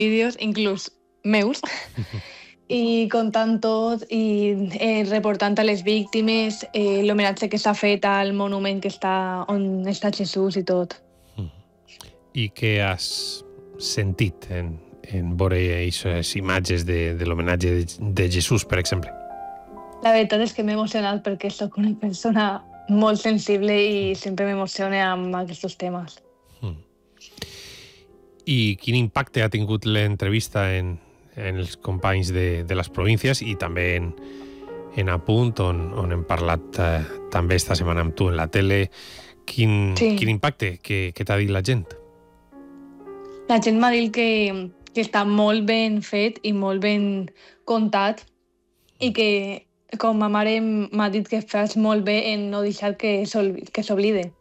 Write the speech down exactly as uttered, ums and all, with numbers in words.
vídeos, inclús meus, i contant tot i eh, reportant a les víctimes, eh, l'homenatge que s'ha fet al monument que està on està Jesús i tot. I què has sentit en, en veure aquestes imatges de, de l'homenatge de, de Jesús, per exemple? La veritat és que m'he emocionat perquè sóc una persona molt sensible i sempre m'emociona amb aquests temes. Mm. I quin impacte ha tingut l'entrevista en, en els companys de, de les províncies i també en, en Apunt, on, on hem parlat eh, també esta setmana amb tu en la tele. Quin, Sí. quin impacte que, que t'ha dit la gent? La gent m'ha dit que, que està molt ben fet i molt ben contat i que, com ma mare m'ha dit, que fas molt bé en no deixar que s'ol- que s'oblide.